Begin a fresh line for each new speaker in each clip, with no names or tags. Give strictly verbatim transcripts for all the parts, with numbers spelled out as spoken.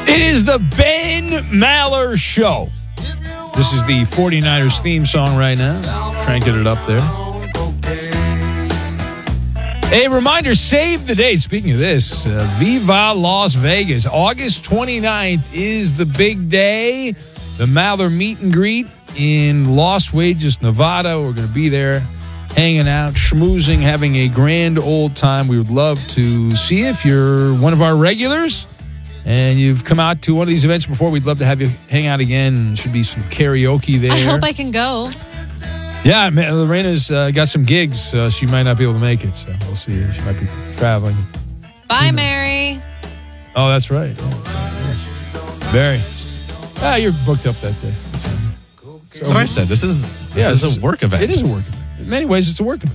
It is the Ben Maller Show. This is the 49ers theme song right now. Cranking it up there. A reminder, save the date. Speaking of this, uh, Viva Las Vegas. August twenty-ninth is the big day. The Maller meet and greet in Las Vegas, Nevada. We're going to be there hanging out, schmoozing, having a grand old time. We would love to see you. If you're one of our regulars and you've come out to one of these events before, we'd love to have you hang out again. Should be some karaoke there.
I hope I can go.
Yeah, man, Lorena's uh, got some gigs, so she might not be able to make it. So we'll see. She might be traveling.
Bye, Mary.
Oh, that's right. Yeah. Barry. Ah, you're booked up that day. So,
that's what I said. This is this
yeah,
is
this
a work event.
It is a work event. In many ways, it's a work event.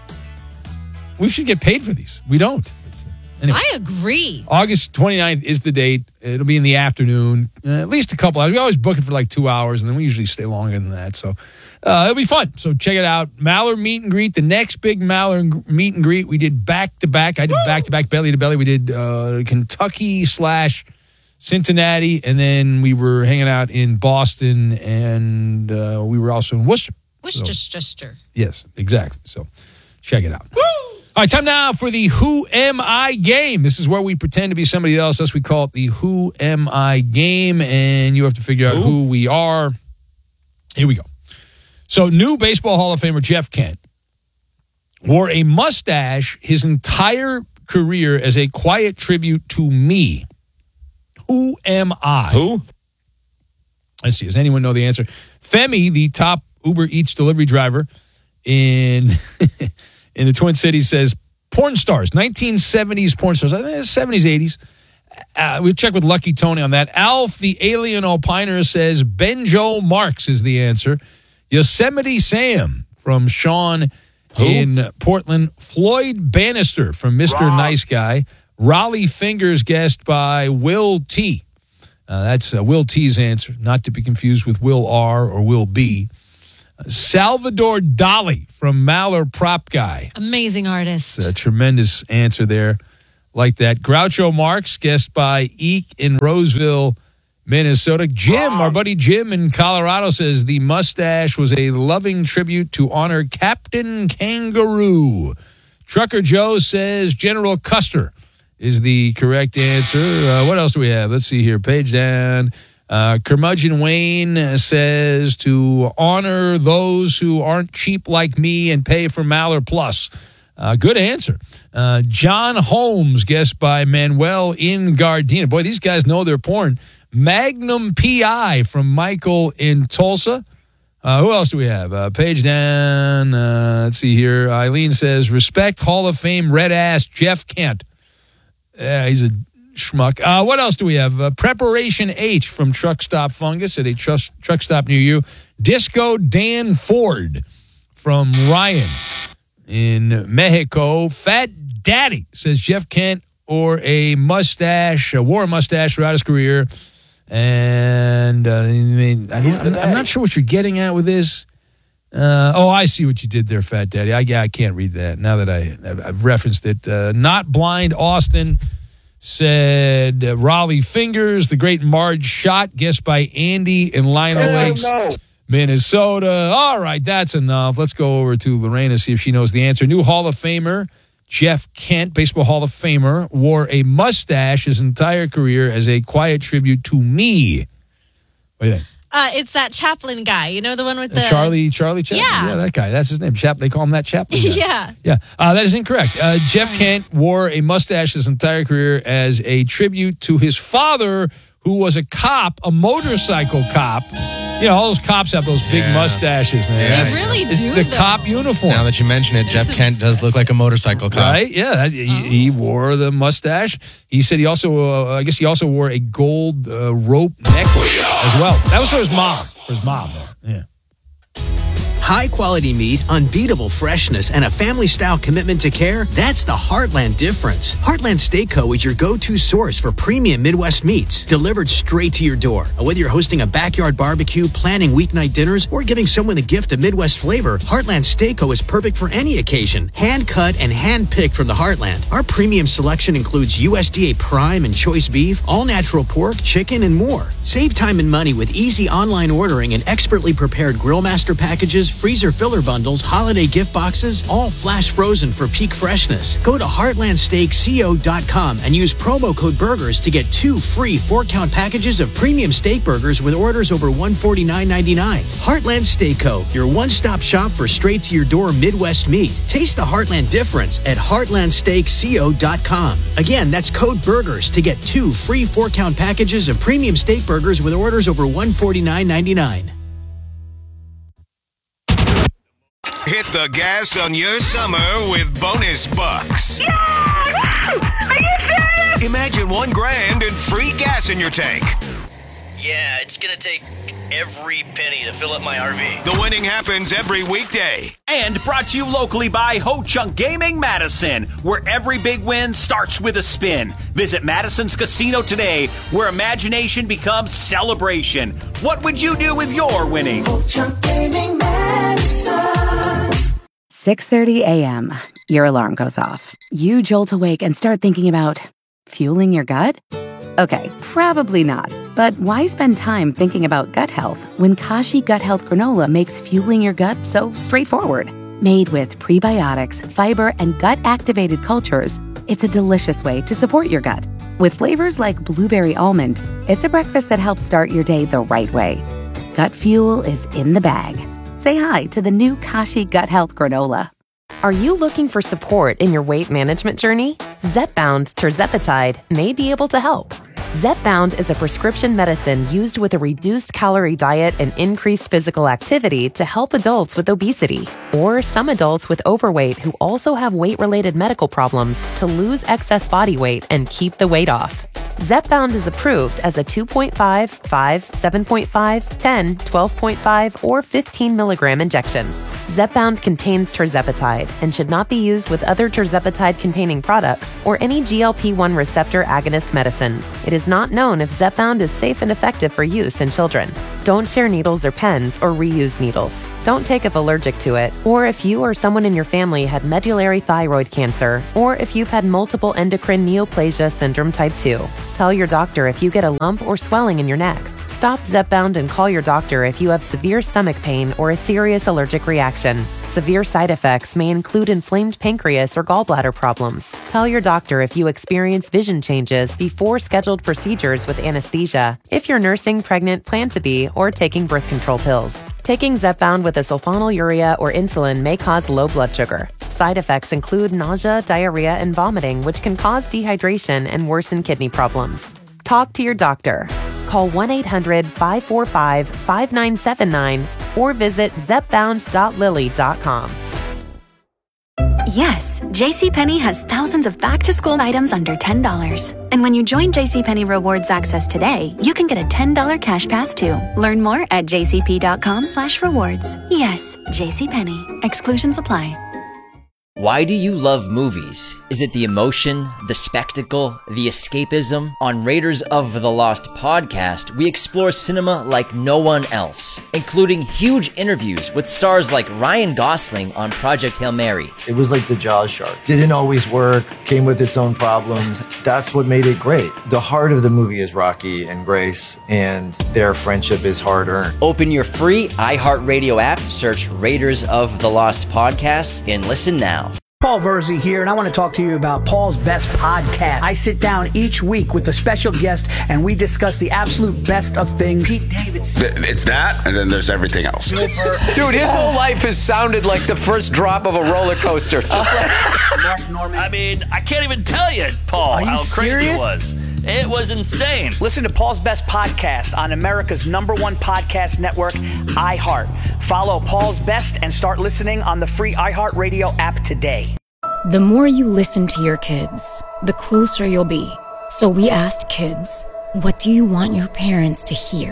We should get paid for these. We don't. Anyway,
I agree.
August twenty-ninth is the date. It'll be in the afternoon, uh, at least a couple hours. We always book it for like two hours, and then we usually stay longer than that. So uh, it'll be fun. So check it out. Maller meet and greet. The next big Maller meet and greet, we did back to back. I did back to back, belly to belly. We did uh, Kentucky slash Cincinnati, and then we were hanging out in Boston, and uh, we were also in Worcester.
Worcester.
So, yes, exactly. So check it out. Woo! All right, time now for the Who Am I game. This is where we pretend to be somebody else. Thus, we call it the Who Am I game, and you have to figure out Ooh. who we are. Here we go. So, new Baseball Hall of Famer Jeff Kent wore a mustache his entire career as a quiet tribute to me. Who am I?
Who?
Let's see. Does anyone know the answer? Femi, the top Uber Eats delivery driver in... in the Twin Cities, says porn stars, nineteen seventies porn stars, I think seventies, eighties. Uh, we'll check with Lucky Tony on that. Alf, the alien opiner, says Benjo Marks is the answer. Yosemite Sam from Sean Who? in Portland. Floyd Bannister from Mister Rob. Nice Guy. Raleigh Fingers guessed by Will T. Uh, that's uh, Will T's answer, not to be confused with Will R. or Will B. Salvador Dali from Maller Prop Guy.
Amazing artist.
A tremendous answer there. Like that. Groucho Marx, guessed by Eek in Roseville, Minnesota. Jim, our buddy Jim in Colorado, says the mustache was a loving tribute to honor Captain Kangaroo. Trucker Joe says General Custer is the correct answer. Uh, what else do we have? Let's see here. Page down. Uh, Curmudgeon Wayne says to honor those who aren't cheap like me and pay for Maller Plus. Uh, good answer. Uh, John Holmes, guessed by Manuel in Gardena. Boy, these guys know their porn. Magnum P I from Michael in Tulsa. Uh, who else do we have? Uh, page down. Uh, let's see here. Eileen says, respect Hall of Fame red ass Jeff Kent. Yeah, he's a schmuck. Uh, what else do we have? Uh, Preparation H from Truck Stop Fungus at a trust, truck stop near you. Disco Dan Ford from Ryan in Mexico. Fat Daddy says Jeff Kent or a mustache, uh, wore a mustache throughout his career. And uh, I mean, I I'm, I'm not sure what you're getting at with this. Uh, oh, I see what you did there, Fat Daddy. I, yeah, I can't read that now that I, I've, I've referenced it. Uh, Not Blind Austin said uh, Raleigh Fingers, the great Marge Shot, guessed by Andy in Lino Lakes, no. Minnesota. All right, that's enough. Let's go over to Lorena, see if she knows the answer. New Hall of Famer, Jeff Kent, Baseball Hall of Famer, wore a mustache his entire career as a quiet tribute to me. What do you think?
Uh, it's that Chaplin guy. You know, the one with the...
Charlie, Charlie Chaplin?
Yeah.
Yeah, that guy. That's his name. Chap. They call him that Chaplin guy.
yeah.
Yeah. Uh, that is incorrect. Uh, Jeff Kent wore a mustache his entire career as a tribute to his father, who was a cop, a motorcycle cop. You know, all those cops have those big yeah. mustaches, man.
They really
it's
do,
It's the
though.
cop uniform.
Now that you mention it, Jeff Kent does look like a motorcycle cop.
Right? Yeah. He, oh. he wore the mustache. He said he also, uh, I guess he also wore a gold uh, rope necklace as well. That was for his mom. For his mom. Yeah.
High-quality meat, unbeatable freshness, and a family-style commitment to care, that's the Heartland difference. Heartland Steak Co. is your go-to source for premium Midwest meats, delivered straight to your door. Whether you're hosting a backyard barbecue, planning weeknight dinners, or giving someone a gift of Midwest flavor, Heartland Steak Co. is perfect for any occasion. Hand-cut and hand-picked from the Heartland. Our premium selection includes U S D A Prime and Choice Beef, all-natural pork, chicken, and more. Save time and money with easy online ordering and expertly prepared Grill Master packages, freezer filler bundles, holiday gift boxes, all flash frozen for peak freshness. Go to heartland steak co dot com and use promo code BURGERS to get two free four-count packages of premium steak burgers with orders over one hundred forty-nine ninety-nine. Heartland Steak Co., your one-stop shop for straight-to-your-door Midwest meat. Taste the Heartland difference at heartland steak co dot com. Again, that's code BURGERS to get two free four-count packages of premium steak burgers with orders over one hundred forty-nine ninety-nine.
Hit the gas on your summer with bonus bucks.
Yeah! Are you serious?
Imagine one grand and free gas in your tank.
Yeah, it's gonna take every penny to fill up my R V.
The winning happens every weekday.
And brought to you locally by Ho Chunk Gaming Madison, where every big win starts with a spin. Visit Madison's Casino today, where imagination becomes celebration. What would you do with your winnings?
Ho Chunk Gaming Madison.
six thirty a.m. Your alarm goes off. You jolt awake and start thinking about fueling your gut? Okay, probably not. But why spend time thinking about gut health when Kashi Gut Health Granola makes fueling your gut so straightforward? Made with prebiotics, fiber, and gut-activated cultures, it's a delicious way to support your gut. With flavors like blueberry almond, it's a breakfast that helps start your day the right way. Gut fuel is in the bag. Say hi to the new Kashi Gut Health Granola.
Are you looking for support in your weight management journey? Zepbound Tirzepatide may be able to help. Zepbound is a prescription medicine used with a reduced calorie diet and increased physical activity to help adults with obesity, or some adults with overweight who also have weight-related medical problems to lose excess body weight and keep the weight off. Zepbound is approved as a two point five, five, seven point five, ten, twelve point five, or fifteen milligram injection. Zepbound contains tirzepatide and should not be used with other tirzepatide-containing products or any G L P one receptor agonist medicines. It is not known if Zepbound is safe and effective for use in children. Don't share needles or pens or reuse needles. Don't take if allergic to it, or if you or someone in your family had medullary thyroid cancer, or if you've had multiple endocrine neoplasia syndrome type two. Tell your doctor if you get a lump or swelling in your neck. Stop Zepbound and call your doctor if you have severe stomach pain or a serious allergic reaction. Severe side effects may include inflamed pancreas or gallbladder problems. Tell your doctor if you experience vision changes before scheduled procedures with anesthesia, if you're nursing, pregnant, plan to be, or taking birth control pills. Taking Zepbound with a sulfonylurea or insulin may cause low blood sugar. Side effects include nausea, diarrhea, and vomiting, which can cause dehydration and worsen kidney problems. Talk to your doctor. Call one eight hundred, five four five, five nine seven nine or visit zepbound dot lilly dot com.
Yes, JCPenney has thousands of back-to-school items under ten dollars. And when you join JCPenney Rewards Access today, you can get a ten dollars cash pass too. Learn more at jcp.com slash rewards. Yes, JCPenney. Exclusions apply.
Why do you love movies? Is it the emotion, the spectacle, the escapism? On Raiders of the Lost podcast, we explore cinema like no one else, including huge interviews with stars like Ryan Gosling on Project Hail Mary.
It was like the Jaws shark. Didn't always work, came with its own problems. That's what made it great. The heart of the movie is Rocky and Grace, and their friendship is hard-earned.
Open your free iHeartRadio app, search Raiders of the Lost podcast, and listen now.
Paul Verzi here, and I want to talk to you about Paul's Best Podcast. I sit down each week with a special guest, and we discuss the absolute best of things. Pete Davidson.
It's that, and then there's everything else.
Dude, his whole life has sounded like the first drop of a roller coaster. Just like
Mark Norman. I mean, I can't even tell you, Paul, how crazy
serious?
it was. It was insane.
Listen to Paul's Best Podcast on America's number one podcast network, iHeart. Follow Paul's Best and start listening on the free iHeartRadio app today.
The more you listen to your kids, the closer you'll be. So we asked kids, what do you want your parents to hear?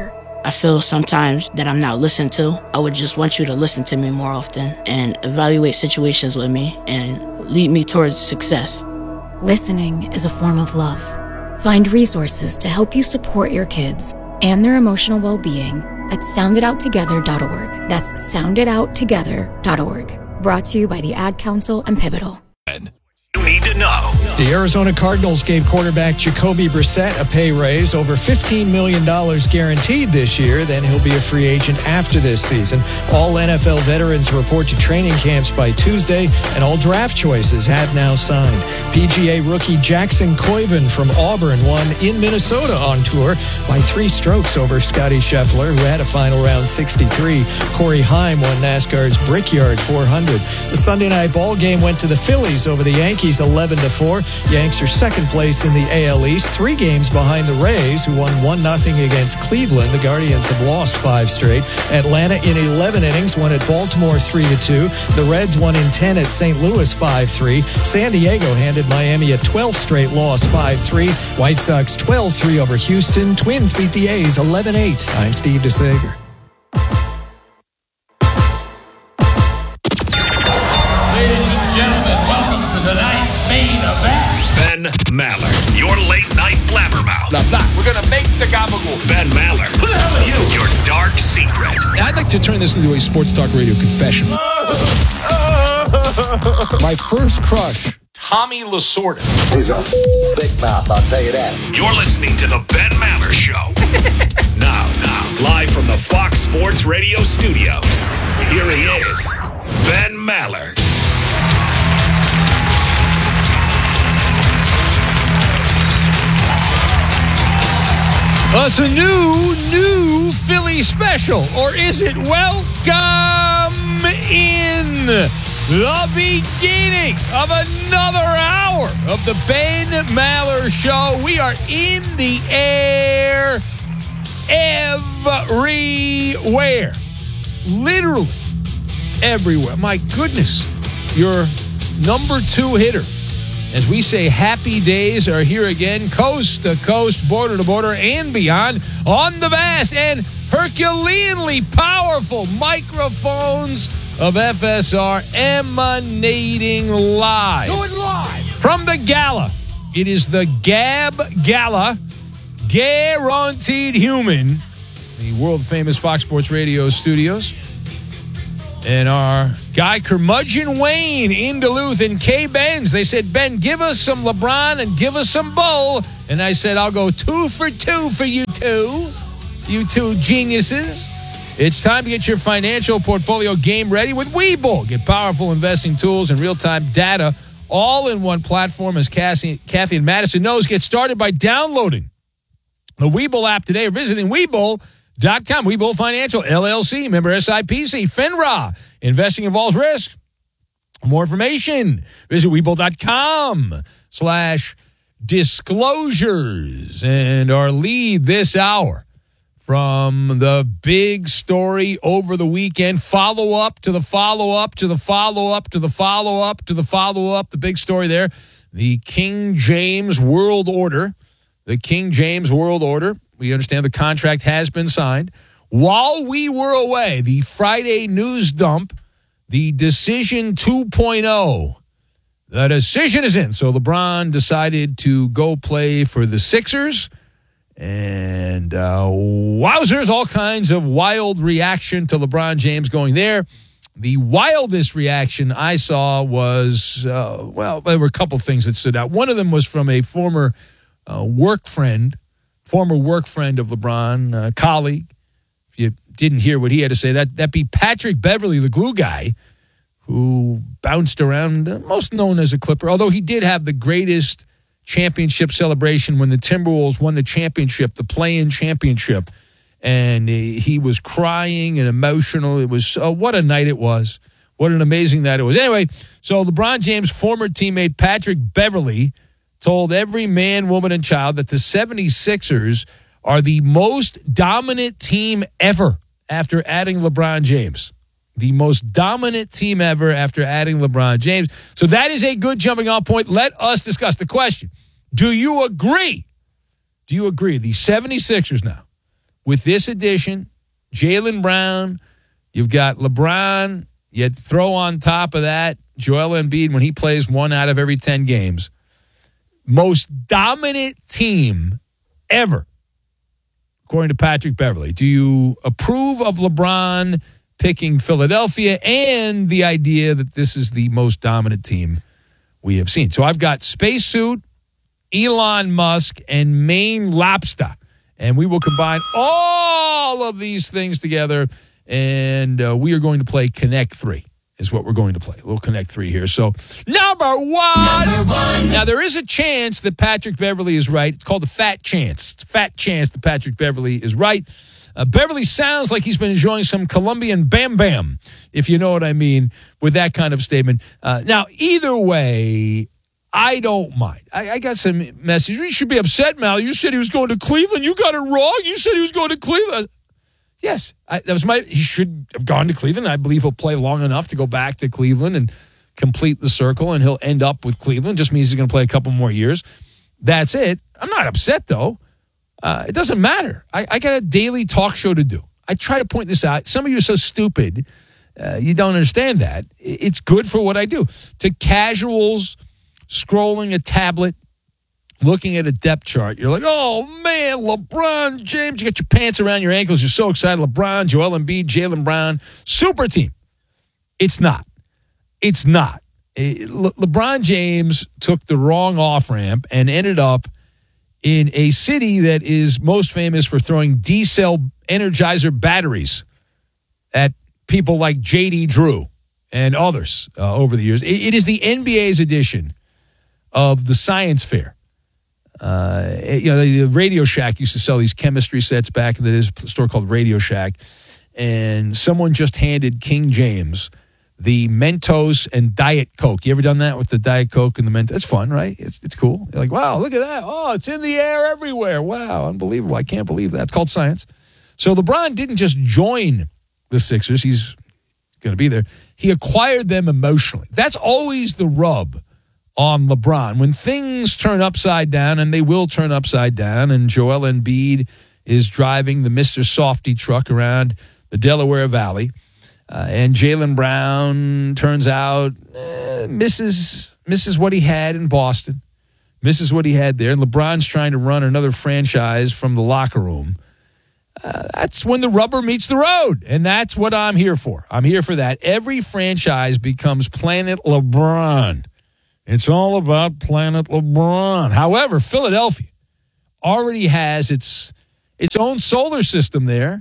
I feel sometimes that I'm not listened to. I would just want you to listen to me more often and evaluate situations with me and lead me towards success.
Listening is a form of love. Find resources to help you support your kids and their emotional well-being at sound it out together dot org. That's sound it out together dot org. Brought to you by the Ad Council and Pivotal.
You need to know.
The Arizona Cardinals gave quarterback Jacoby Brissett a pay raise, over fifteen million dollars guaranteed this year. Then he'll be a free agent after this season. All N F L veterans report to training camps by Tuesday, and all draft choices have now signed. P G A rookie Jackson Koiven from Auburn won in Minnesota on tour by three strokes over Scotty Scheffler, who had a final round sixty-three. Corey Haim won NASCAR's Brickyard four hundred. The Sunday night ball game went to the Phillies over the Yankees eleven to four. Yanks are second place in the A L East, three games behind the Rays, who won one nothing against Cleveland. The Guardians have lost five straight. Atlanta in eleven innings won at Baltimore three to two. The Reds won in ten at Saint Louis five three. San Diego handed Miami a twelfth straight loss five three. White Sox twelve three over Houston. Twins beat the A's eleven eight. I'm Steve DeSager.
Ladies and gentlemen, welcome to tonight's main event.
Ben Maller, your late night blabbermouth.
Blah, blah. We're going to make the gabagool.
Ben Maller, who the hell are you? Your dark secret.
I'd like to turn this into a sports talk radio confession. My first crush, Tommy Lasorda.
He's a big mouth, I'll tell you that.
You're listening to the Ben Maller Show. now, now, live from the Fox Sports Radio studios. Here he is, Ben Maller.
Well, it's a new, new Philly special. Or is it? Welcome in the beginning of another hour of the Ben Maller Show. We are in the air everywhere. Literally everywhere. My goodness. Your number two hitter. As we say, happy days are here again, coast to coast, border to border, and beyond, on the vast and Herculeanly powerful microphones of F S R, emanating live.
Do it live.
From the gala. It is the Gab Gala, Guaranteed Human, the world-famous Fox Sports Radio studios. And our guy, Curmudgeon Wayne in Duluth, and Kay Benz. They said, Ben, give us some LeBron and give us some Bull. And I said, I'll go two for two for you two, you two geniuses. It's time to get your financial portfolio game ready with Webull. Get powerful investing tools and real-time data all in one platform. As Cassie, Kathy and Madison knows, get started by downloading the Webull app today or visiting Webull dot com. Webull Financial, L L C, member S I P C, FINRA. Investing involves risk. For more information, visit Webull dot com slash disclosures. And our lead this hour from the big story over the weekend, follow-up to the follow-up to the follow-up to the follow-up to the follow-up, the big story there, the King James World Order. The King James World Order. We understand the contract has been signed. While we were away, the Friday news dump, the decision two point oh, the decision is in. So LeBron decided to go play for the Sixers. And uh, wowzers, all kinds of wild reaction to LeBron James going there. The wildest reaction I saw was, uh, well, there were a couple things that stood out. One of them was from a former uh, work friend, former work friend of LeBron, uh, colleague. If you didn't hear what he had to say, that that be Patrick Beverley, the glue guy, who bounced around, uh, most known as a Clipper, although he did have the greatest championship celebration when the Timberwolves won the championship, the play-in championship, and he, he was crying and emotional. It was, uh, what a night it was. What an amazing night it was. Anyway, so LeBron James' former teammate Patrick Beverley told every man, woman, and child that the seventy-sixers are the most dominant team ever after adding LeBron James. The most dominant team ever after adding LeBron James. So that is a good jumping off point. Let us discuss the question. Do you agree? Do you agree? The seventy-sixers now with this addition, Jaylen Brown, you've got LeBron, you throw on top of that Joel Embiid when he plays one out of every ten games. Most dominant team ever, according to Patrick Beverley. Do you approve of LeBron picking Philadelphia and the idea that this is the most dominant team we have seen? So I've got Spacesuit, Elon Musk, and Maine Lobster. And we will combine all of these things together, and uh, we are going to play Connect three is what we're going to play. A little Connect three here. So, number one. Number one. Now, there is a chance that Patrick Beverley is right. It's called the fat chance. It's a fat chance that Patrick Beverley is right. Uh, Beverley sounds like he's been enjoying some Colombian Bam Bam, if you know what I mean, with that kind of statement. Uh, now, either way, I don't mind. I, I got some messages. You should be upset, Mal. You said he was going to Cleveland. You got it wrong. You said he was going to Cleveland. Yes, I, that was my. He should have gone to Cleveland. I believe he'll play long enough to go back to Cleveland and complete the circle, and he'll end up with Cleveland. Just means he's going to play a couple more years. That's it. I'm not upset, though. Uh, it doesn't matter. I, I got a daily talk show to do. I try to point this out. Some of you are so stupid, uh, you don't understand that. It's good for what I do. To casuals scrolling a tablet, looking at a depth chart, you're like, oh, man, LeBron James. You got your pants around your ankles. You're so excited. LeBron, Joel Embiid, Jaylen Brown, super team. It's not. It's not. It, Le- LeBron James took the wrong off-ramp and ended up in a city that is most famous for throwing D-cell Energizer batteries at people like J D. Drew and others uh, over the years. It, it is the N B A's edition of the science fair. Uh, you know, the, the Radio Shack used to sell these chemistry sets back in the days, a store called Radio Shack, and someone just handed King James the Mentos and Diet Coke. You ever done that with the Diet Coke and the Mentos? It's fun, right? It's it's cool. You're like, wow, look at that. Oh, it's in the air everywhere. Wow, unbelievable. I can't believe that. It's called science. So LeBron didn't just join the Sixers. He's going to be there. He acquired them emotionally. That's always the rub on LeBron. When things turn upside down, and they will turn upside down, and Joel Embiid is driving the Mister Softy truck around the Delaware Valley, Uh, and Jaylen Brown turns out uh, misses misses what he had in Boston, misses what he had there. And LeBron's trying to run another franchise from the locker room. Uh, that's when the rubber meets the road, and that's what I'm here for. I'm here for that. Every franchise becomes Planet LeBron. It's all about Planet LeBron. However, Philadelphia already has its its own solar system there.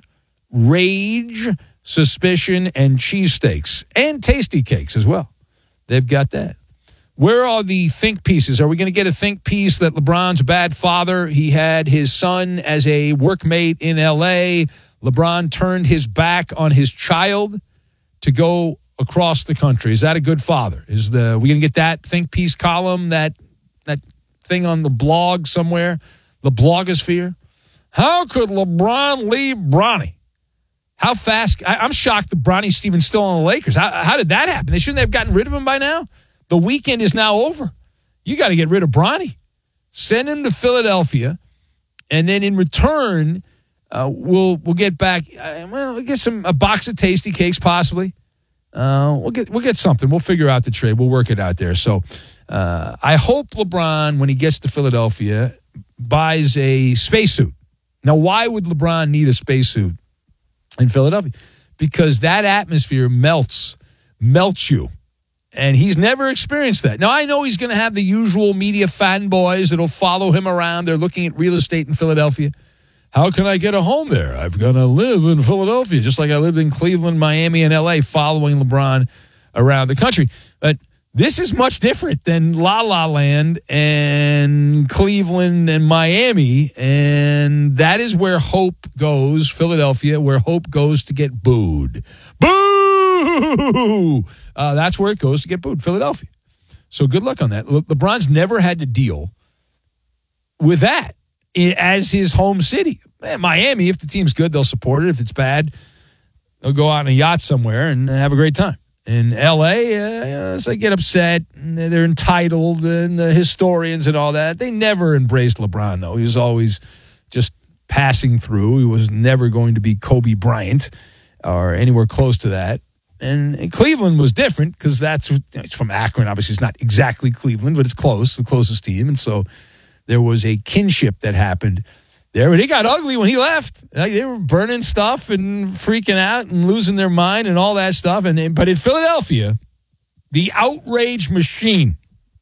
Rage, Suspicion, and cheesesteaks, and tasty cakes as well. They've got that. Where are the think pieces? Are we going to get a think piece that LeBron's a bad father? He had his son as a workmate in L A. LeBron turned his back on his child to go across the country. Is that a good father? Is the we going to get that think piece column, that that thing on the blog somewhere, the blogosphere? How could LeBron leave Bronny? How fast? I, I'm shocked that Bronny Stevens still on the Lakers. How, how did that happen? They shouldn't have gotten rid of him by now. The weekend is now over. You got to get rid of Bronny. Send him to Philadelphia, and then in return, uh, we'll we'll get back. Uh, well, we'll get some a box of tasty cakes possibly. Uh, we'll get we'll get something. We'll figure out the trade. We'll work it out there. So uh, I hope LeBron, when he gets to Philadelphia, buys a spacesuit. Now, why would LeBron need a spacesuit in Philadelphia? Because that atmosphere melts, melts you. And he's never experienced that. Now, I know he's going to have the usual media fanboys that'll follow him around. They're looking at real estate in Philadelphia. How can I get a home there? I've got to live in Philadelphia, just like I lived in Cleveland, Miami, and L A, following LeBron around the country. But this is much different than La La Land and Cleveland and Miami, and that is where hope goes, Philadelphia, where hope goes to get booed. Boo! Uh, that's where it goes to get booed, Philadelphia. So good luck on that. Le- LeBron's never had to deal with that as his home city. Man, Miami, if the team's good, they'll support it. If it's bad, they'll go out on a yacht somewhere and have a great time. In L A, uh, you know, so they get upset, and they're entitled, and the historians and all that. They never embraced LeBron, though. He was always just passing through. He was never going to be Kobe Bryant or anywhere close to that. And, and Cleveland was different because that's it's from Akron. Obviously, it's not exactly Cleveland, but it's close, the closest team. And so there was a kinship that happened there. But it got ugly when he left. Like, they were burning stuff and freaking out and losing their mind and all that stuff. And But in Philadelphia, the outrage machine,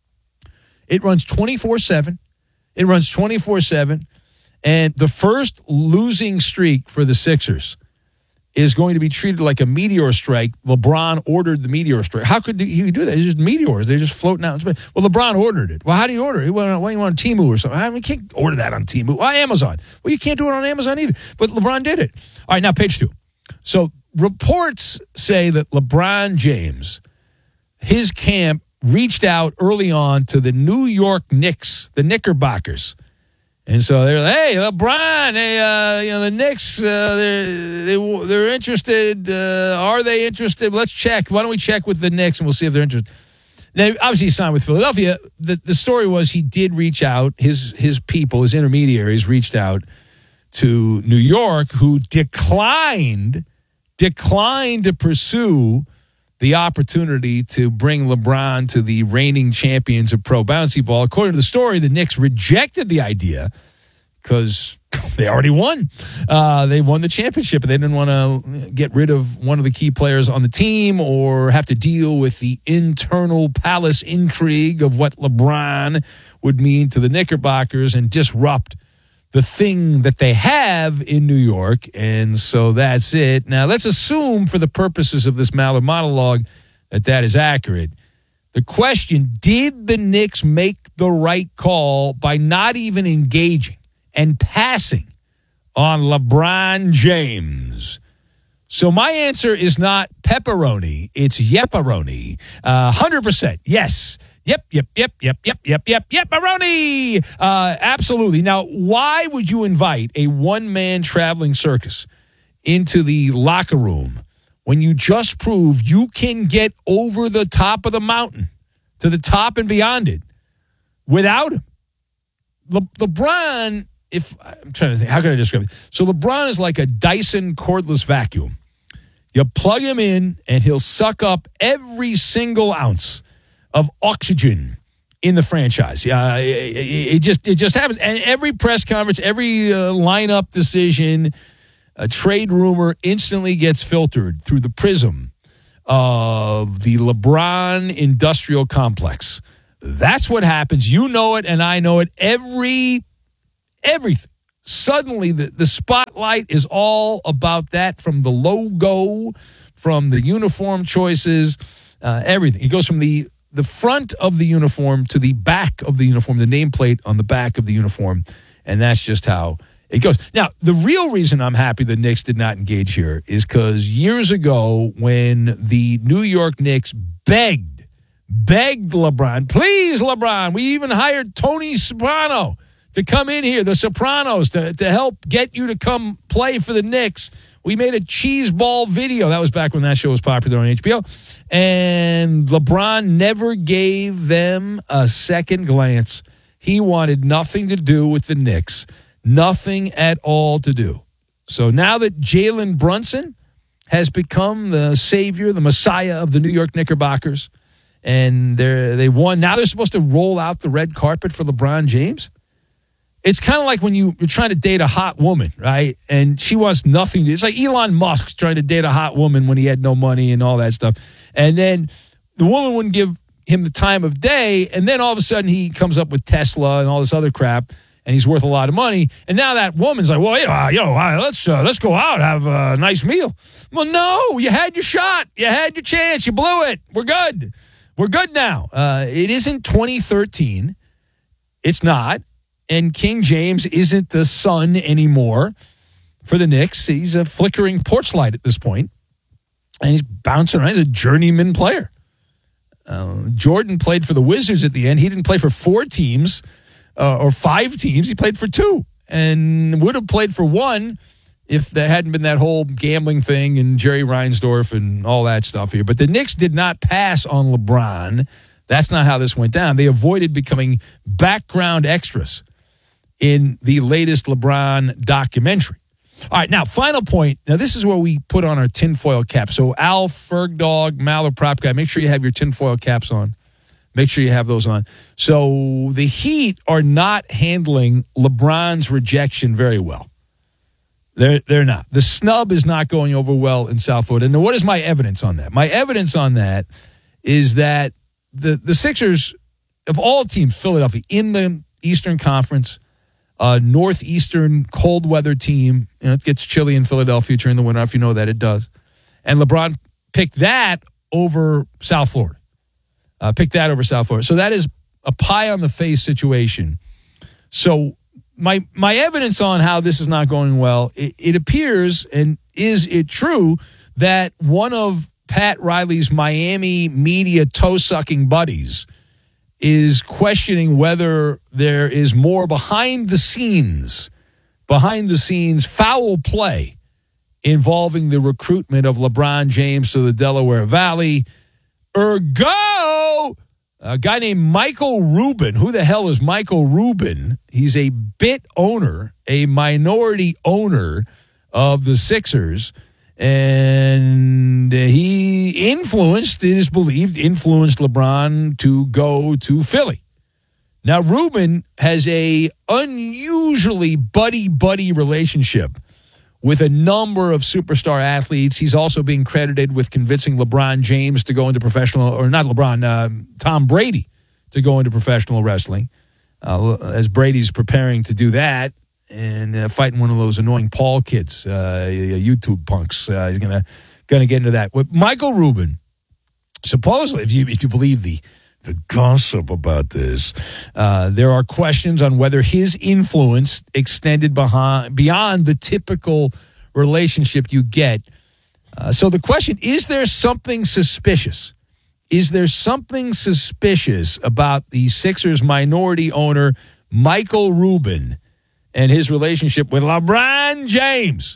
it runs twenty-four seven. It runs twenty-four seven. And the first losing streak for the Sixers is going to be treated like a meteor strike. LeBron ordered the meteor strike. How could he do that? It's just meteors. They're just floating out in space. Well, LeBron ordered it. Well, how do you order it? Why do you want Temu or something? I mean, you can't order that on Temu. Well, Amazon. Well, you can't do it on Amazon either. But LeBron did it. All right, now page two. So reports say that LeBron James, his camp, reached out early on to the New York Knicks, the Knickerbockers. And so they're like, hey, LeBron, hey, uh, you know, the Knicks, uh, they're, they, they're interested. Uh, are they interested? Let's check. Why don't we check with the Knicks and we'll see if they're interested. Now, obviously, he signed with Philadelphia. The, the story was he did reach out. His, his people, his intermediaries reached out to New York, who declined, declined to pursue the opportunity to bring LeBron to the reigning champions of pro bouncy ball. According to the story, the Knicks rejected the idea because they already won. Uh, they won the championship, and they didn't want to get rid of one of the key players on the team or have to deal with the internal palace intrigue of what LeBron would mean to the Knickerbockers and disrupt the thing that they have in New York. And so that's it. Now, let's assume for the purposes of this Maller monologue that that is accurate. The question, did the Knicks make the right call by not even engaging and passing on LeBron James? So my answer is not pepperoni. It's yepperoni. Uh, one hundred percent. Yes. Yep, yep, yep, yep, yep, yep, yep, yep, Baroni. Uh, absolutely. Now, why would you invite a one-man traveling circus into the locker room when you just proved you can get over the top of the mountain to the top and beyond it without him? Le- LeBron, if I'm trying to think, how can I describe it? So LeBron is like a Dyson cordless vacuum. You plug him in, and he'll suck up every single ounce of oxygen in the franchise. Uh, it, it just it just happens. And every press conference, every uh, lineup decision, a trade rumor instantly gets filtered through the prism of the LeBron industrial complex. That's what happens. You know it, and I know it. Every, everything. Suddenly, the, the spotlight is all about that, from the logo, from the uniform choices, uh, everything. It goes from the the front of the uniform to the back of the uniform, the nameplate on the back of the uniform, and that's just how it goes. Now, the real reason I'm happy the Knicks did not engage here is because years ago when the New York Knicks begged, begged LeBron, please, LeBron, we even hired Tony Soprano to come in here, the Sopranos, to, to help get you to come play for the Knicks. We made a cheese ball video. That was back when that show was popular on H B O. And LeBron never gave them a second glance. He wanted nothing to do with the Knicks. Nothing at all to do. So now that Jalen Brunson has become the savior, the messiah of the New York Knickerbockers, and they they won, now they're supposed to roll out the red carpet for LeBron James. It's kind of like when you, you're trying to date a hot woman, right? And she wants nothing. It's like Elon Musk trying to date a hot woman when he had no money and all that stuff. And then the woman wouldn't give him the time of day. And then all of a sudden he comes up with Tesla and all this other crap, and he's worth a lot of money. And now that woman's like, well, yeah, you know, let's uh, let's go out, have a nice meal. Well, no, you had your shot. You had your chance. You blew it. We're good. We're good now. Uh, it isn't twenty thirteen. It's not. And King James isn't the sun anymore for the Knicks. He's a flickering porch light at this point. And he's bouncing around. He's a journeyman player. Uh, Jordan played for the Wizards at the end. He didn't play for four teams uh, or five teams. He played for two and would have played for one if there hadn't been that whole gambling thing and Jerry Reinsdorf and all that stuff here. But the Knicks did not pass on LeBron. That's not how this went down. They avoided becoming background extras in the latest LeBron documentary. All right, now, final point. Now, this is where we put on our tinfoil cap. So, Al, Fergdog, Maller, Prop Guy, make sure you have your tinfoil caps on. Make sure you have those on. So, the Heat are not handling LeBron's rejection very well. They're, they're not. The snub is not going over well in South Florida. And what is my evidence on that? My evidence on that is that the, the Sixers, of all teams, Philadelphia, in the Eastern Conference, Uh, northeastern cold weather team. You know, it gets chilly in Philadelphia during the winter, if you know that it does. And LeBron picked that over South Florida. Uh, picked that over South Florida. So that is a pie on the face situation. So my my evidence on how this is not going well, it, it appears, and is it true, that one of Pat Riley's Miami media toe-sucking buddies is questioning whether there is more behind the scenes, behind the scenes foul play involving the recruitment of LeBron James to the Delaware Valley. Ergo, a guy named Michael Rubin. Who the hell is Michael Rubin? He's a bit owner, a minority owner of the Sixers. And he influenced, it is believed, influenced LeBron to go to Philly. Now, Rubin has a unusually buddy-buddy relationship with a number of superstar athletes. He's also being credited with convincing LeBron James to go into professional, or not LeBron, uh, Tom Brady to go into professional wrestling, uh, as Brady's preparing to do that. And uh, fighting one of those annoying Paul kids, uh, YouTube punks. Uh, he's gonna gonna get into that. With Michael Rubin, supposedly, if you if you believe the the gossip about this, uh, there are questions on whether his influence extended behind beyond the typical relationship you get. Uh, so the question: is there something suspicious? Is there something suspicious about the Sixers minority owner Michael Rubin and his relationship with LeBron James?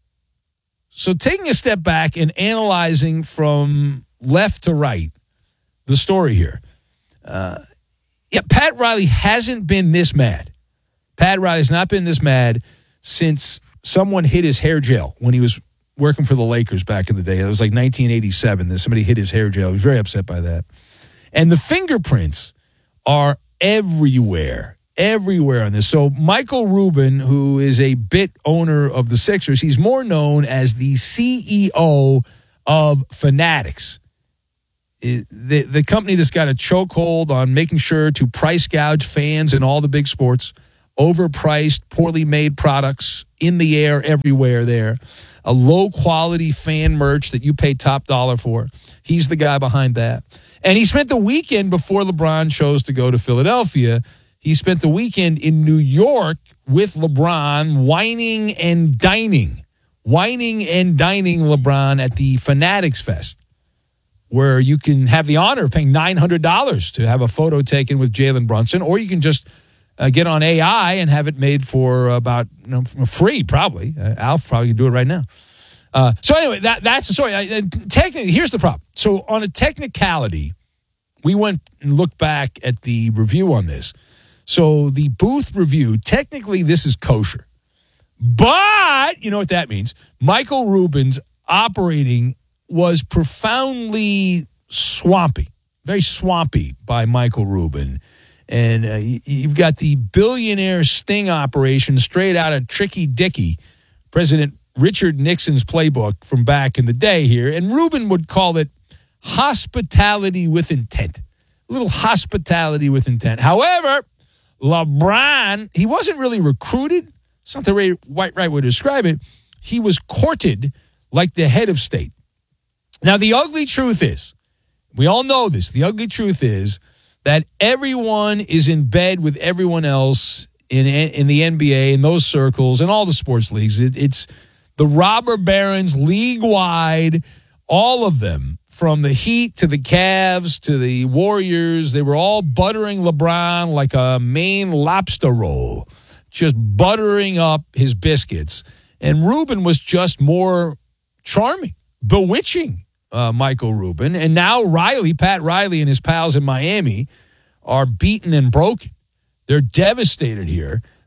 So taking a step back and analyzing from left to right the story here. Uh, yeah, Pat Riley hasn't been this mad. Pat Riley's not been this mad since someone hit his hair gel when he was working for the Lakers back in the day. It was like nineteen eighty-seven that somebody hit his hair gel. He was very upset by that. And the fingerprints are everywhere. Everywhere on this. So Michael Rubin, who is a bit owner of the Sixers, he's more known as the C E O of Fanatics, the, the company that's got a chokehold on making sure to price gouge fans in all the big sports, overpriced, poorly made products in the air everywhere there, a low-quality fan merch that you pay top dollar for. He's the guy behind that. And he spent the weekend before LeBron chose to go to Philadelphia. He spent the weekend in New York with LeBron, whining and dining, whining and dining LeBron at the Fanatics Fest, where you can have the honor of paying nine hundred dollars to have a photo taken with Jalen Brunson, or you can just uh, get on A I and have it made for about you know, free, probably. Uh, Alf probably can do it right now. Uh, so anyway, that that's the story. Uh, technically, here's the problem. So on a technicality, we went and looked back at the review on this. So the Booth review, technically this is kosher. But, you know what that means? Michael Rubin's operating was profoundly swampy, very swampy by Michael Rubin. And uh, you've got the billionaire sting operation straight out of Tricky Dicky, President Richard Nixon's playbook from back in the day here. And Rubin would call it hospitality with intent. A little hospitality with intent. However, LeBron, he wasn't really recruited. It's not the right, right, right way to describe it. He was courted like the head of state. Now, the ugly truth is, we all know this, the ugly truth is that everyone is in bed with everyone else in in the N B A, in those circles, in all the sports leagues. It, it's the robber barons league-wide, all of them, from the Heat to the Cavs to the Warriors, they were all buttering LeBron like a Maine lobster roll, just buttering up his biscuits. And Rubin was just more charming, bewitching, uh, Michael Rubin. And now Riley, Pat Riley and his pals in Miami are beaten and broken. They're devastated here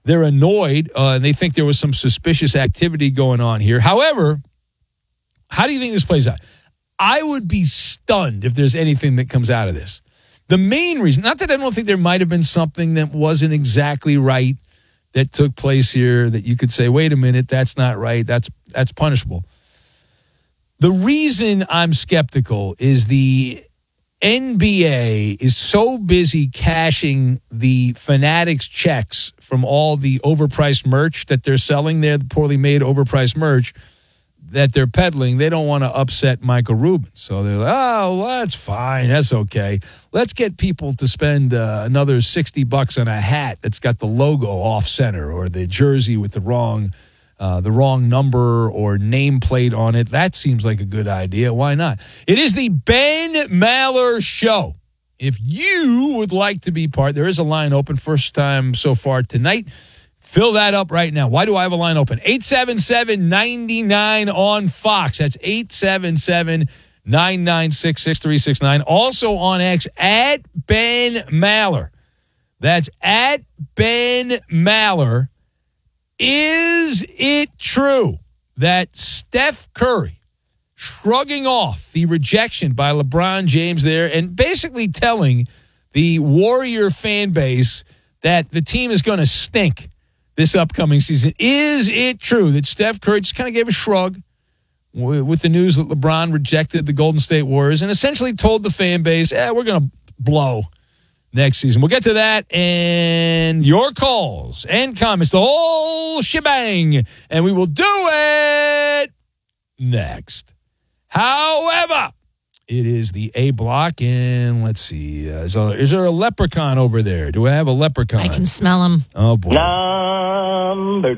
They're annoyed, uh, and they think there was some suspicious activity going on here. However, how do you think this plays out? I would be stunned if there's anything that comes out of this. The main reason, not that I don't think there might have been something that wasn't exactly right that took place here that you could say, wait a minute, that's not right, that's that's punishable. The reason I'm skeptical is the N B A is so busy cashing the Fanatics checks from all the overpriced merch that they're selling there, the poorly made overpriced merch that they're peddling. They don't want to upset Michael Rubin. So they're like, oh, well, that's fine. That's okay. Let's get people to spend uh, another sixty bucks on a hat that's got the logo off center or the jersey with the wrong Uh, the wrong number or nameplate on it. That seems like a good idea. Why not? It is the Ben Maller Show. If you would like to be part, there is a line open, first time so far tonight. Fill that up right now. Why do I have a line open? eight seven seven, nine nine on Fox. That's eight seven seven, nine nine six, six three six nine. Also on X, at Ben Maller. That's at Ben Maller. Is it true that Steph Curry shrugging off the rejection by LeBron James there and basically telling the Warrior fan base that the team is going to stink this upcoming season? Is it true that Steph Curry just kind of gave a shrug with the news that LeBron rejected the Golden State Warriors and essentially told the fan base, eh, we're going to blow next season? We'll get to that and your calls and comments, the whole shebang, and we will do it next. However, it is the A block, and let's see, uh, is, there, is there a leprechaun over there? Do I have a leprechaun?
I can smell him.
Oh, boy.
Number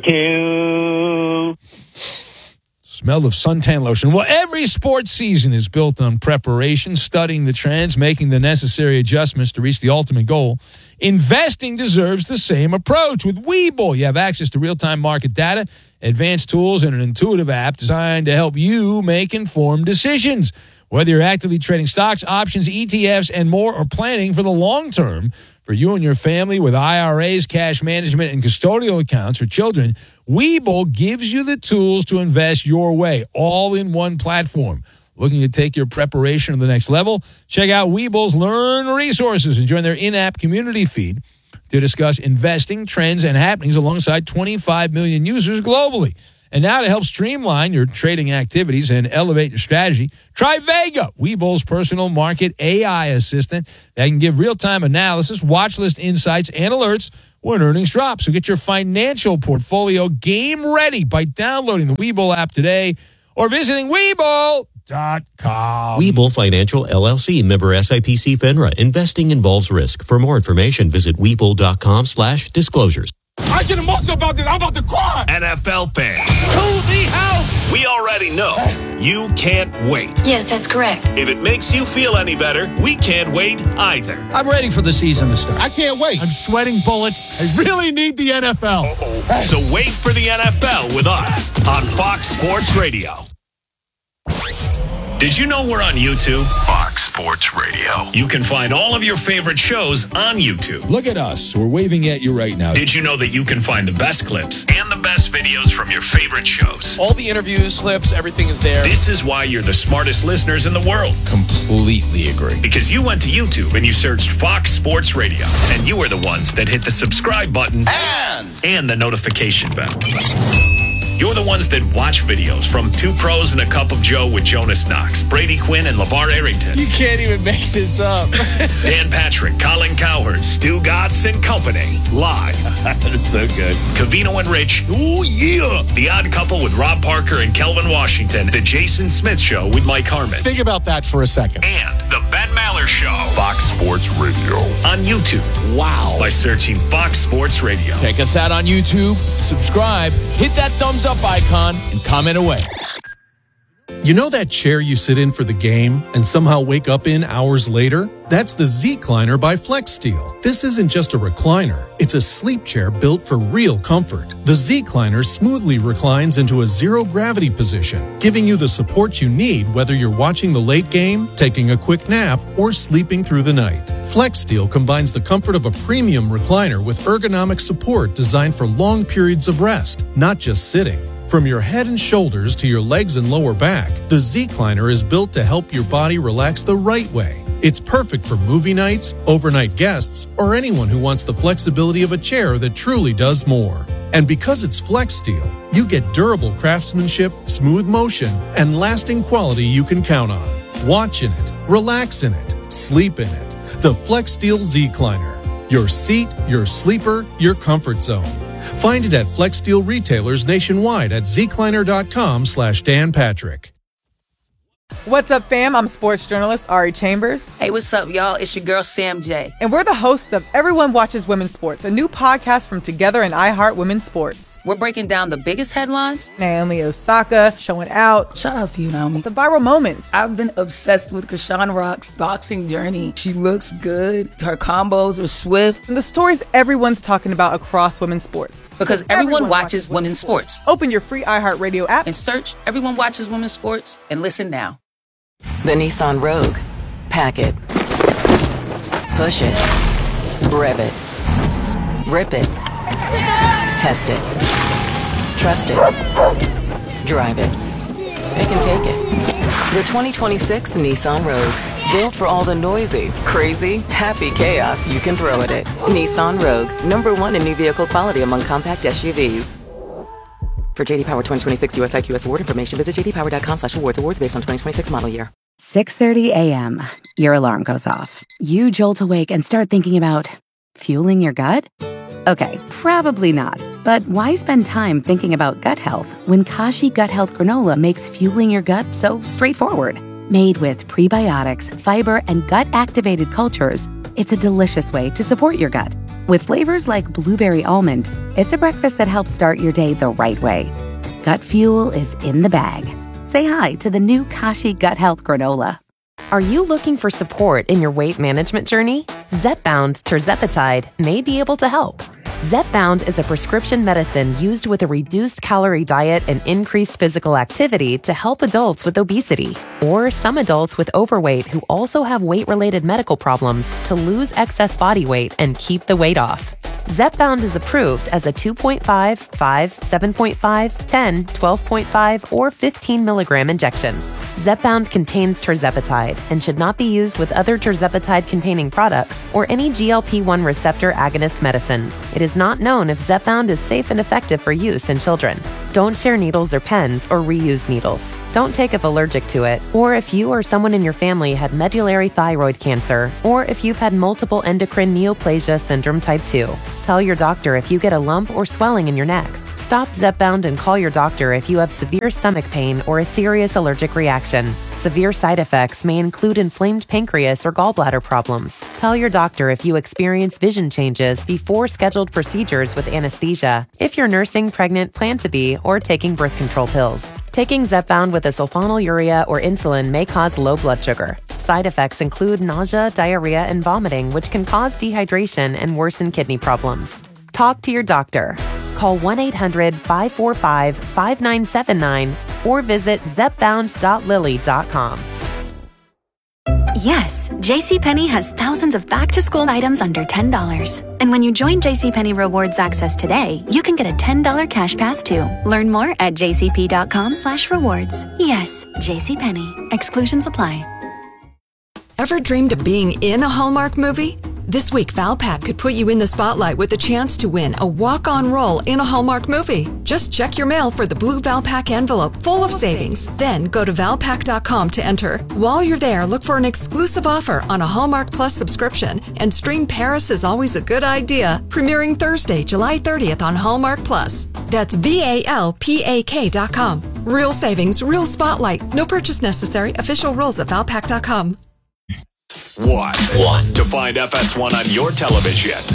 two.
Smell of suntan lotion. Well, every sports season is built on preparation, studying the trends, making the necessary adjustments to reach the ultimate goal. Investing deserves the same approach. With Webull, you have access to real-time market data, advanced tools, and an intuitive app designed to help you make informed decisions. Whether you're actively trading stocks, options, E T Fs, and more, or planning for the long term, for you and your family with I R As, cash management, and custodial accounts for children, Webull gives you the tools to invest your way, all in one platform. Looking to take your preparation to the next level? Check out Webull's Learn Resources and join their in-app community feed to discuss investing, trends, and happenings alongside twenty-five million users globally. And now to help streamline your trading activities and elevate your strategy, try Vega, Webull's personal market A I assistant that can give real-time analysis, watch list insights, and alerts when earnings drop. So get your financial portfolio game ready by downloading the Webull app today or visiting Webull dot com.
Webull Financial, L L C, member S I P C FINRA. Investing involves risk. For more information, visit Webull dot com slash disclosures.
I get emotional about this. I'm about to cry.
N F L fans.
To the house.
We already know you can't wait.
Yes, that's correct.
If it makes you feel any better, we can't wait either.
I'm ready for the season to start. I can't wait. I'm sweating bullets. I really need the N F L.
Uh-oh. So wait for the N F L with us on Fox Sports Radio. Did you know we're on YouTube? Fox Sports Radio. You can find all of your favorite shows on YouTube.
Look at us. We're waving at you right now.
Did you know that you can find the best clips and the best videos from your favorite shows?
All the interviews, clips, everything is there.
This is why you're the smartest listeners in the world.
Completely agree.
Because you went to YouTube and you searched Fox Sports Radio, and you are the ones that hit the subscribe button
and,
and the notification bell. You're the ones that watch videos from Two Pros and a Cup of Joe with Jonas Knox, Brady Quinn, and LeVar Arrington.
You can't even make this up.
Dan Patrick, Colin Cowherd, Stu Gatz and Company. Live.
That's so good.
Covino and Rich. Oh, yeah. The Odd Couple with Rob Parker and Kelvin Washington. The Jason Smith Show with Mike Harmon.
Think about that for a second.
And The Ben Maller Show. Fox Sports Radio. On YouTube.
Wow.
By searching Fox Sports Radio.
Check us out on YouTube. Subscribe. Hit that thumbs up icon and comment away.
You know that chair you sit in for the game and somehow wake up in hours later? That's the Z-Cliner by FlexSteel. This isn't just a recliner. It's a sleep chair built for real comfort. The Z-Cliner smoothly reclines into a zero-gravity position, giving you the support you need whether you're watching the late game, taking a quick nap, or sleeping through the night. FlexSteel combines the comfort of a premium recliner with ergonomic support designed for long periods of rest, not just sitting. From your head and shoulders to your legs and lower back, the Z-Cliner is built to help your body relax the right way. It's perfect for movie nights, overnight guests, or anyone who wants the flexibility of a chair that truly does more. And because it's FlexSteel, you get durable craftsmanship, smooth motion, and lasting quality you can count on. Watch in it, relax in it, sleep in it. The FlexSteel Z-Cliner. Your seat, your sleeper, your comfort zone. Find it at FlexSteel retailers nationwide at zcliner.com slash Dan Patrick.
What's up, fam? I'm sports journalist Ari Chambers.
Hey, what's up, y'all? It's your girl, Sam J.
And we're the hosts of Everyone Watches Women's Sports, a new podcast from Together and iHeart Women's Sports.
We're breaking down the biggest headlines.
Naomi Osaka showing out.
Shout out to you, Naomi.
The viral moments.
I've been obsessed with Krishan Rock's boxing journey. She looks good. Her combos are swift.
And the stories everyone's talking about across women's sports.
Because everyone, everyone watches, watches women's sports. sports.
Open your free iHeartRadio app
and search Everyone Watches Women's Sports and listen now.
The Nissan Rogue. Pack it. Push it. Rev it. Rip it. Test it. Trust it. Drive it. It can take it. The twenty twenty-six Nissan Rogue. Built for all the noisy, crazy, happy chaos you can throw at it. Nissan Rogue. Number one in new vehicle quality among compact S U Vs. For J D Power twenty twenty-six U S I Q S award information, visit jdpower.com slash awards. Awards based on twenty twenty-six model year.
six thirty a.m. Your alarm goes off. You jolt awake and start thinking about fueling your gut? Okay, probably not. But why spend time thinking about gut health when Kashi Gut Health Granola makes fueling your gut so straightforward? Made with prebiotics, fiber, and gut-activated cultures, it's a delicious way to support your gut. With flavors like blueberry almond, it's a breakfast that helps start your day the right way. Gut fuel is in the bag. Say hi to the new Kashi Gut Health Granola.
Are you looking for support in your weight management journey? Zepbound Tirzepatide may be able to help. Zepbound is a prescription medicine used with a reduced calorie diet and increased physical activity to help adults with obesity or some adults with overweight who also have weight-related medical problems to lose excess body weight and keep the weight off. Zepbound is approved as a two point five, five, seven point five, ten, twelve point five, or fifteen milligram injection. Zepbound contains tirzepatide and should not be used with other tirzepatide-containing products or any G L P one receptor agonist medicines. It is not known if Zepbound is safe and effective for use in children. Don't share needles or pens or reuse needles. Don't take if allergic to it, or if you or someone in your family had medullary thyroid cancer, or if you've had multiple endocrine neoplasia syndrome type two. Tell your doctor if you get a lump or swelling in your neck. Stop Zepbound and call your doctor if you have severe stomach pain or a serious allergic reaction. Severe side effects may include inflamed pancreas or gallbladder problems. Tell your doctor if you experience vision changes before scheduled procedures with anesthesia, if you're nursing, pregnant, plan to be, or taking birth control pills. Taking Zepbound with a sulfonylurea or insulin may cause low blood sugar. Side effects include nausea, diarrhea, and vomiting, which can cause dehydration and worsen kidney problems. Talk to your doctor. Call one eight hundred, five four five, five nine seven nine or visit zepbound dot lilly dot com.
Yes, JCPenney has thousands of back-to-school items under ten dollars. And when you join JCPenney Rewards Access today, you can get a ten dollars cash pass too. Learn more at jcp.com slash rewards. Yes, JCPenney. Exclusions apply.
Ever dreamed of being in a Hallmark movie? This week, Valpak could put you in the spotlight with a chance to win a walk-on role in a Hallmark movie. Just check your mail for the blue Valpak envelope full of savings. Then go to valpak dot com to enter. While you're there, look for an exclusive offer on a Hallmark Plus subscription and stream Paris is Always a Good Idea, premiering Thursday, July thirtieth on Hallmark Plus. That's V A L P A K dot com. Real savings, real spotlight. No purchase necessary. Official rules at valpak dot com.
One. One. To find F S one on your television,